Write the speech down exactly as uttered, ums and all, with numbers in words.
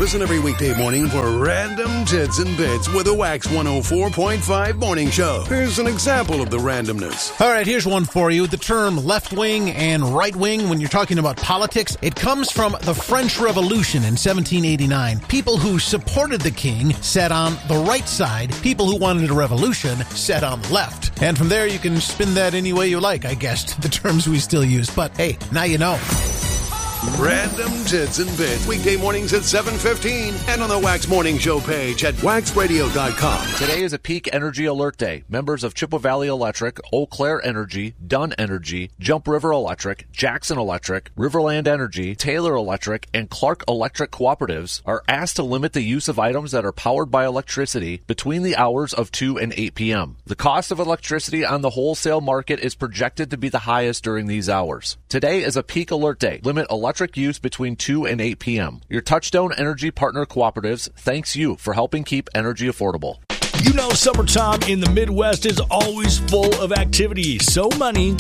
Listen every weekday morning for Random Tits and Bits with a Wax one oh four point five morning show. Here's an example of the randomness. All right, here's one for you. The term left-wing and right-wing, when you're talking about politics, it comes from the French Revolution in seventeen eighty-nine. People who supported the king sat on the right side. People who wanted a revolution sat on the left. And from there, you can spin that any way you like, I guess, the terms we still use. But hey, now you know. Random Tits and Bits, weekday mornings at seven fifteen and on the Wax Morning Show page at wax radio dot com. Today is a peak energy alert day. Members of Chippewa Valley Electric, Eau Claire Energy, Dunn Energy, Jump River Electric, Jackson Electric, Riverland Energy, Taylor Electric, and Clark Electric cooperatives are asked to limit the use of items that are powered by electricity between the hours of two and eight p.m. The cost of electricity on the wholesale market is projected to be the highest during these hours. Today is a peak alert day. Limit electric use between two and eight p.m. Your Touchstone Energy Partner Cooperatives thanks you for helping keep energy affordable. You know, summertime in the Midwest is always full of activity. So many